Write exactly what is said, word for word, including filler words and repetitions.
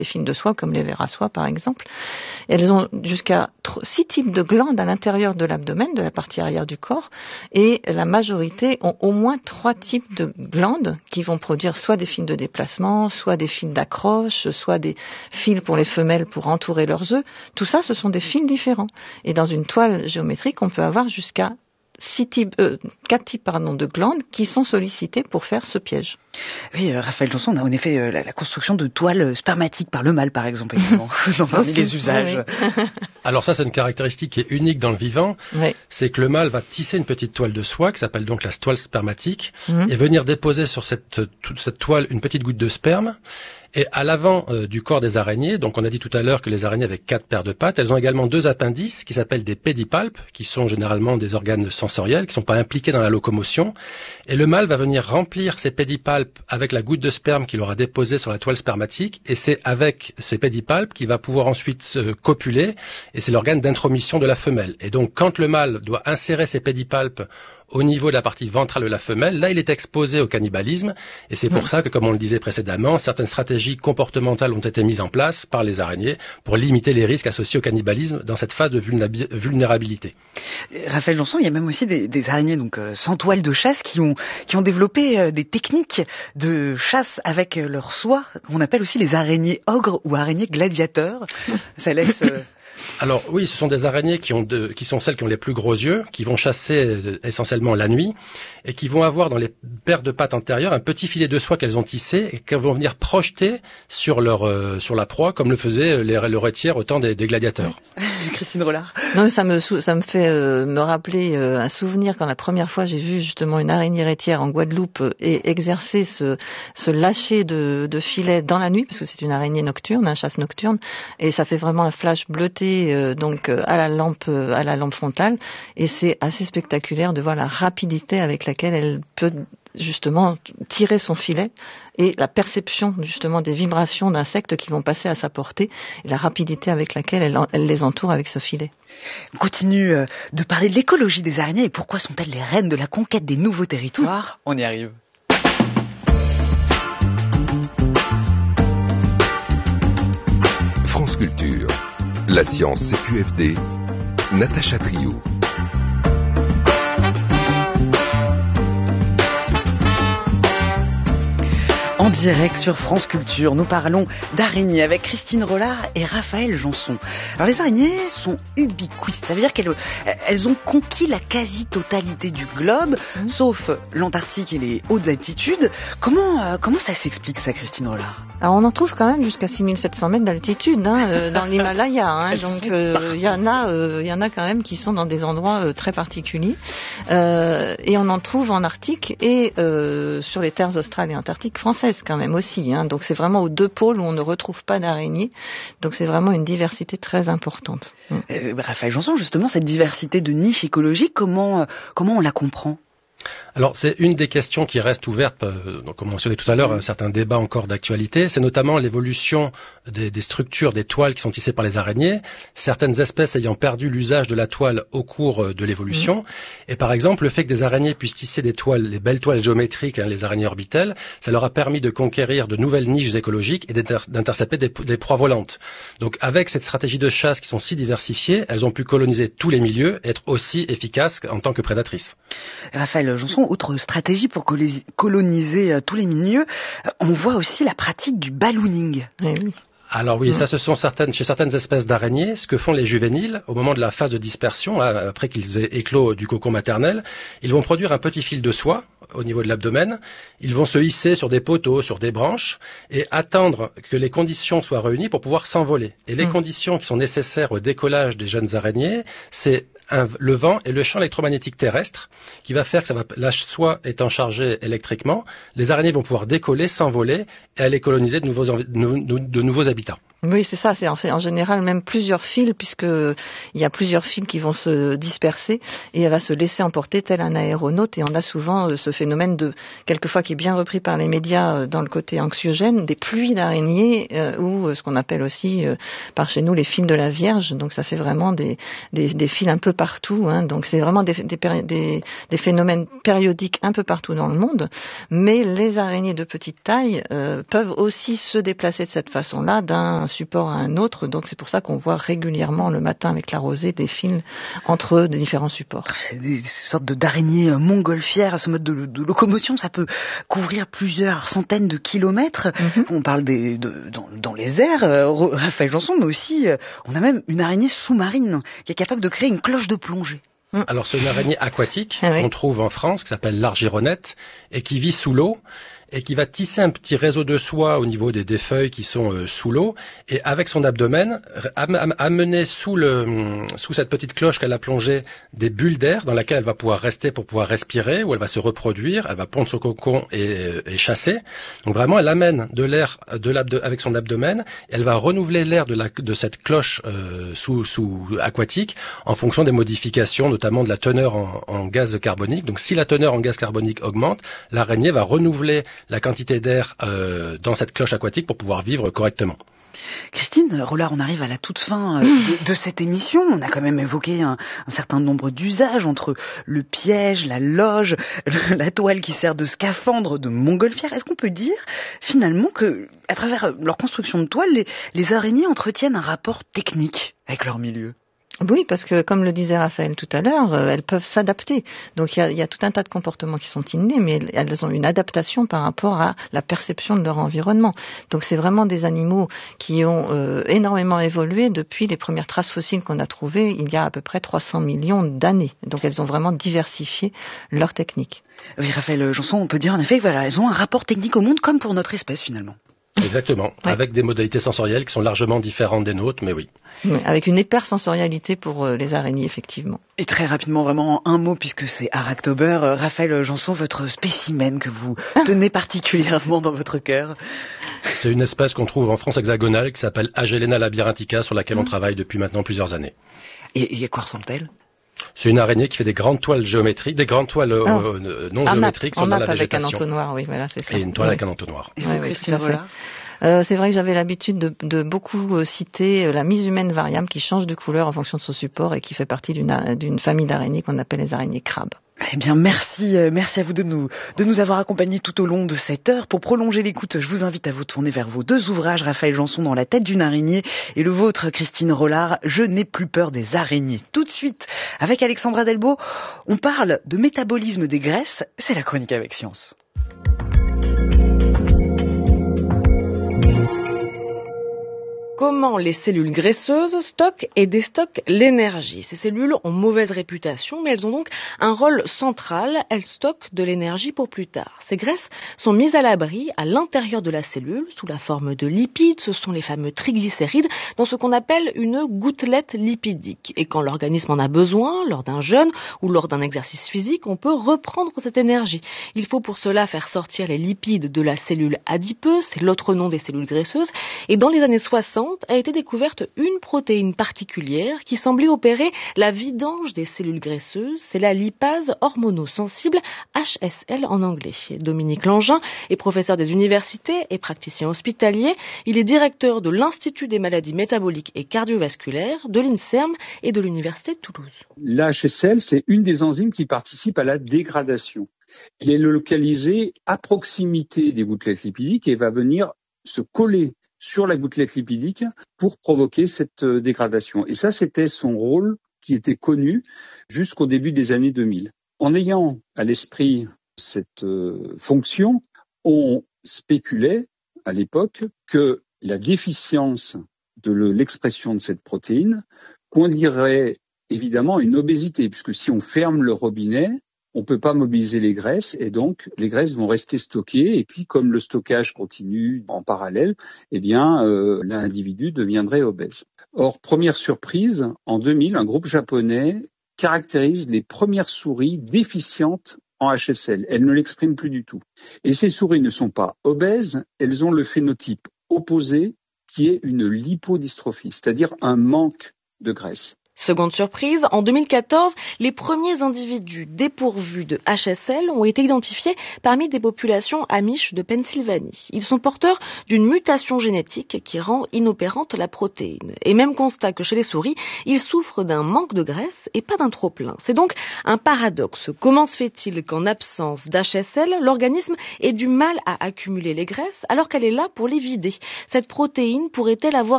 les fils de soie comme les vers à soie par exemple. Et elles ont jusqu'à six types de glandes à l'intérieur de l'abdomen, de la partie arrière du corps, et la majorité ont au moins trois types de glandes qui vont produire soit des fils de déplacement, soit des fils d'accroche, soit des fils pour les femelles pour entourer leurs œufs. Tout ça, ce sont des fils différents. Et dans une toile géométrique, on peut avoir jusqu'à Six types, euh, quatre types pardon, de glandes qui sont sollicités pour faire ce piège. Oui, euh, Raphaël Janson, on a en effet euh, la, la construction de toiles spermatiques par le mâle, par exemple, également, dans parmi les usages. Oui. Alors ça, c'est une caractéristique qui est unique dans le vivant, oui. C'est que le mâle va tisser une petite toile de soie, qui s'appelle donc la toile spermatique, mmh. et venir déposer sur cette, toute cette toile une petite goutte de sperme. Et à l'avant euh, du corps des araignées, donc on a dit tout à l'heure que les araignées avaient quatre paires de pattes, elles ont également deux appendices qui s'appellent des pédipalpes, qui sont généralement des organes sensoriels, qui ne sont pas impliqués dans la locomotion. Et le mâle va venir remplir ces pédipalpes avec la goutte de sperme qu'il aura déposée sur la toile spermatique, et c'est avec ces pédipalpes qu'il va pouvoir ensuite se copuler, et c'est l'organe d'intromission de la femelle. Et donc quand le mâle doit insérer ces pédipalpes au niveau de la partie ventrale de la femelle, là il est exposé au cannibalisme, et c'est pour mmh. ça que, comme on le disait précédemment, certaines stratégies comportementales ont été mises en place par les araignées pour limiter les risques associés au cannibalisme dans cette phase de vulnérabilité. Raphaël Janson, il y a même aussi des, des araignées donc euh, sans toile de chasse qui ont qui ont développé euh, des techniques de chasse avec euh, leur soie, qu'on appelle aussi les araignées ogres ou araignées gladiateurs. Ça laisse euh... Alors oui, ce sont des araignées qui, ont de, qui sont celles qui ont les plus gros yeux, qui vont chasser euh, essentiellement la nuit, et qui vont avoir dans les paires de pattes antérieures un petit filet de soie qu'elles ont tissé et qu'elles vont venir projeter sur, leur, euh, sur la proie, comme le faisaient les laitières au temps des, des gladiateurs. Christine Rollard. Non, ça me, ça me fait euh, me rappeler euh, un souvenir quand la première fois j'ai vu justement une araignée laitière en Guadeloupe euh, et exercer ce, ce lâcher de, de filet dans la nuit, parce que c'est une araignée nocturne, un chasse nocturne, et ça fait vraiment un flash bleuté Euh, donc euh, à la lampe euh, à la lampe frontale, et c'est assez spectaculaire de voir la rapidité avec laquelle elle peut justement tirer son filet et la perception justement des vibrations d'insectes qui vont passer à sa portée et la rapidité avec laquelle elle, elle les entoure avec ce filet. On continue euh, de parler de l'écologie des araignées et pourquoi sont-elles les reines de la conquête des nouveaux territoires. On y arrive. France Culture. La science C Q F D, Natacha Trio. En direct sur France Culture, nous parlons d'araignées avec Christine Rollard et Raphaël Janson. Alors les araignées sont ubiquistes, ça veut dire qu'elles elles ont conquis la quasi-totalité du globe, mmh. sauf l'Antarctique et les hautes altitudes. Comment, euh, comment ça s'explique ça, Christine Rollard? Alors on en trouve quand même jusqu'à six mille sept cents mètres d'altitude hein, euh, dans l'Himalaya. Hein, donc il euh, y en a, il euh, y en a quand même qui sont dans des endroits euh, très particuliers. Euh, et on en trouve en Arctique et euh, sur les terres australes et antarctiques françaises quand même aussi. Hein. Donc c'est vraiment aux deux pôles où on ne retrouve pas d'araignées. Donc c'est vraiment une diversité très importante. Euh, Raphaël Janson, justement, cette diversité de niches écologiques, comment, euh, comment on la comprend ? Alors c'est une des questions qui reste ouverte, euh, donc, comme on mentionnait tout à l'heure, un certain débat encore d'actualité, c'est notamment l'évolution des, des structures des toiles qui sont tissées par les araignées, certaines espèces ayant perdu l'usage de la toile au cours de l'évolution, mmh. et par exemple le fait que des araignées puissent tisser des toiles, les belles toiles géométriques, hein, les araignées orbitelles, ça leur a permis de conquérir de nouvelles niches écologiques et d'inter- d'intercepter des, des proies volantes. Donc avec cette stratégie de chasse qui sont si diversifiées, elles ont pu coloniser tous les milieux et être aussi efficaces en tant que prédatrices. Raphaël Janson, autre stratégie pour coloniser tous les milieux, on voit aussi la pratique du ballooning. Eh oui. Alors oui, mmh. ça ce sont certaines, chez certaines espèces d'araignées, ce que font les juvéniles au moment de la phase de dispersion, après qu'ils aient éclos du cocon maternel, ils vont produire un petit fil de soie au niveau de l'abdomen, ils vont se hisser sur des poteaux, sur des branches et attendre que les conditions soient réunies pour pouvoir s'envoler. Et les mmh. conditions qui sont nécessaires au décollage des jeunes araignées, c'est un, le vent et le champ électromagnétique terrestre qui va faire que ça va, la soie étant chargée électriquement, les araignées vont pouvoir décoller, s'envoler et aller coloniser de nouveaux, de nouveaux habitats. Oui, c'est ça. C'est en, fait, en général même plusieurs fils, puisque il y a plusieurs fils qui vont se disperser et elle va se laisser emporter tel un aéronaute. Et on a souvent euh, ce phénomène de, quelquefois qui est bien repris par les médias euh, dans le côté anxiogène, des pluies d'araignées euh, ou euh, ce qu'on appelle aussi euh, par chez nous les fils de la Vierge. Donc ça fait vraiment des, des, des fils un peu partout. Hein. Donc c'est vraiment des, des, des, des phénomènes périodiques un peu partout dans le monde. Mais les araignées de petite taille euh, peuvent aussi se déplacer de cette façon-là d'un support à un autre, donc c'est pour ça qu'on voit régulièrement le matin avec la rosée des fils entre des différents supports. C'est des sortes de, d'araignées montgolfières, ce mode de, de locomotion, ça peut couvrir plusieurs centaines de kilomètres. Mm-hmm. On parle des, de, dans, dans les airs, euh, Raphaël Janson, mais aussi euh, on a même une araignée sous-marine qui est capable de créer une cloche de plongée. Alors c'est une araignée aquatique ah oui. qu'on trouve en France, qui s'appelle l'argironnette, et qui vit sous l'eau, et qui va tisser un petit réseau de soie au niveau des, des feuilles qui sont euh, sous l'eau, et avec son abdomen, am- am- amener sous, le, sous cette petite cloche qu'elle a plongée des bulles d'air dans laquelle elle va pouvoir rester pour pouvoir respirer, où elle va se reproduire, elle va pondre son cocon et, et chasser. Donc vraiment, elle amène de l'air de l'abdo- avec son abdomen, et elle va renouveler l'air de, la, de cette cloche euh, sous, sous aquatique en fonction des modifications, notamment de la teneur en, en gaz carbonique. Donc si la teneur en gaz carbonique augmente, l'araignée va renouveler la quantité d'air euh, dans cette cloche aquatique pour pouvoir vivre correctement. Christine Rollard, on arrive à la toute fin euh, de, de cette émission. On a quand même évoqué un, un certain nombre d'usages entre le piège, la loge, le, la toile qui sert de scaphandre, de montgolfière. Est-ce qu'on peut dire finalement que, à travers leur construction de toile, les, les araignées entretiennent un rapport technique avec leur milieu ? Oui, parce que comme le disait Raphaël tout à l'heure, euh, elles peuvent s'adapter. Donc il y a, il y a tout un tas de comportements qui sont innés, mais elles ont une adaptation par rapport à la perception de leur environnement. Donc c'est vraiment des animaux qui ont euh, énormément évolué depuis les premières traces fossiles qu'on a trouvées il y a à peu près trois cents millions d'années. Donc elles ont vraiment diversifié leur technique. Oui, Raphaël Janson, on peut dire en effet que voilà, elles ont un rapport technique au monde comme pour notre espèce finalement. Exactement, oui. Avec des modalités sensorielles qui sont largement différentes des nôtres, mais oui. Avec une hypersensorialité pour euh, les araignées, effectivement. Et très rapidement, vraiment un mot, puisque c'est Aractober. Euh, Raphaël Janson, votre spécimen que vous tenez particulièrement dans votre cœur. C'est une espèce qu'on trouve en France hexagonale qui s'appelle Agelena labyrinthica, sur laquelle on travaille depuis maintenant plusieurs années. Et, et à quoi ressemble-t-elle ? C'est une araignée qui fait des grandes toiles géométriques, des grandes toiles oh. euh, non un géométriques map, sur dans la avec végétation. Un entonnoir, oui, voilà, c'est ça. Et une toile oui. avec un entonnoir. Et vous, oui, Christine oui, Euh, c'est vrai que j'avais l'habitude de, de beaucoup euh, citer euh, la mise humaine variable qui change de couleur en fonction de son support et qui fait partie d'une, d'une famille d'araignées qu'on appelle les araignées crabes. Eh bien, merci, euh, merci à vous de nous, de nous avoir accompagnés tout au long de cette heure. Pour prolonger l'écoute, je vous invite à vous tourner vers vos deux ouvrages, Raphaël Janson, Dans la tête d'une araignée, et le vôtre, Christine Rollard, Je n'ai plus peur des araignées. Tout de suite, avec Alexandra Delbo, on parle de métabolisme des graisses. C'est la chronique avec Science. Comment les cellules graisseuses stockent et déstockent l'énergie. Ces cellules ont mauvaise réputation, mais elles ont donc un rôle central. Elles stockent de l'énergie pour plus tard. Ces graisses sont mises à l'abri à l'intérieur de la cellule, sous la forme de lipides. Ce sont les fameux triglycérides, dans ce qu'on appelle une gouttelette lipidique. Et quand l'organisme en a besoin, lors d'un jeûne ou lors d'un exercice physique, on peut reprendre cette énergie. Il faut pour cela faire sortir les lipides de la cellule adipeuse, c'est l'autre nom des cellules graisseuses. Et dans les années soixante, a été découverte une protéine particulière qui semblait opérer la vidange des cellules graisseuses. C'est la lipase hormonosensible, H S L en anglais. Dominique Langin est professeur des universités et praticien hospitalier. Il est directeur de l'Institut des maladies métaboliques et cardiovasculaires, de l'INSERM et de l'Université de Toulouse. La H S L, c'est une des enzymes qui participe à la dégradation. Il est localisé à proximité des gouttelettes lipidiques et va venir se coller sur la gouttelette lipidique pour provoquer cette dégradation. Et ça, c'était son rôle qui était connu jusqu'au début des années deux mille. En ayant à l'esprit cette euh, fonction, on spéculait à l'époque que la déficience de l'expression de cette protéine conduirait évidemment à une obésité, puisque si on ferme le robinet, on ne peut pas mobiliser les graisses et donc les graisses vont rester stockées et puis comme le stockage continue en parallèle, eh bien euh, l'individu deviendrait obèse. Or, première surprise, en deux mille, un groupe japonais caractérise les premières souris déficientes en H S L. Elles ne l'expriment plus du tout. Et ces souris ne sont pas obèses, elles ont le phénotype opposé qui est une lipodystrophie, c'est-à-dire un manque de graisse. Seconde surprise, en deux mille quatorze, les premiers individus dépourvus de H S L ont été identifiés parmi des populations amish de Pennsylvanie. Ils sont porteurs d'une mutation génétique qui rend inopérante la protéine. Et même constat que chez les souris, ils souffrent d'un manque de graisse et pas d'un trop-plein. C'est donc un paradoxe. Comment se fait-il qu'en absence d'H S L, l'organisme ait du mal à accumuler les graisses alors qu'elle est là pour les vider? Cette protéine pourrait-elle avoir